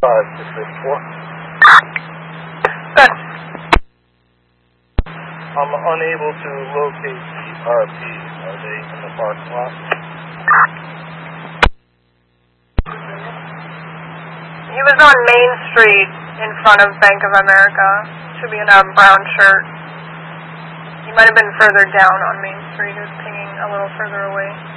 5684. Good. I'm unable to locate the RP. Are they in the parking lot? He was on Main Street in front of Bank of America. Should be in a brown shirt. He might have been further down on Main Street. He was pinging a little further away.